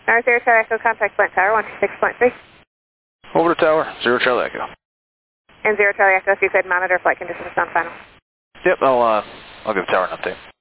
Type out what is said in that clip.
North 0 Charlie Echo, contact Flint Tower, 126.3. Over to tower, 0 Charlie Echo. And 0 Charlie Echo, if you could monitor flight conditions on final. Yep, I'll give tower an update.